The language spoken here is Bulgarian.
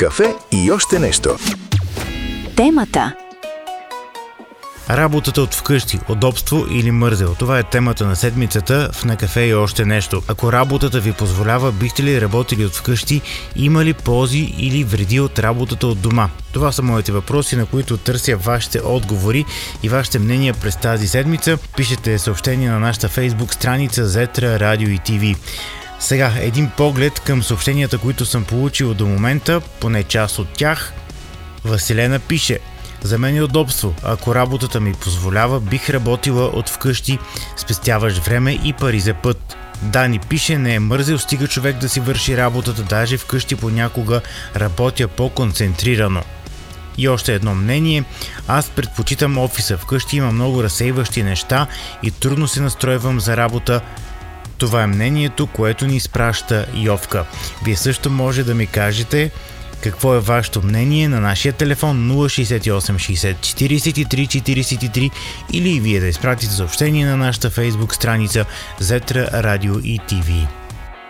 кафе и още нещо. Темата. Работата от вкъщи, удобство или мързел? Това е темата на седмицата в На кафе и още нещо. Ако работата ви позволява, бихте ли работили от вкъщи? Има ли ползи или вреди от работата от дома? Това са моите въпроси, на които търся вашите отговори и вашите мнения през тази седмица. Пишете съобщение на нашата фейсбук страница Зетра Радио и ТВ. Сега един поглед към съобщенията, които съм получил до момента, поне част от тях. Василена пише: за мен е удобство. Ако работата ми позволява, бих работила от вкъщи, спестяваш време и пари за път. Дани пише: не е мързел, стига човек да си върши работата, даже вкъщи понякога работя по-концентрирано. И още едно мнение: аз предпочитам офиса, вкъщи има много разсейващи неща и трудно се настройвам за работа. Това е мнението, което ни изпраща Йовка. Вие също може да ми кажете какво е вашето мнение на нашия телефон 068 60 43 43 или вие да изпратите съобщение на нашата фейсбук страница Зетра Радио и ТВ.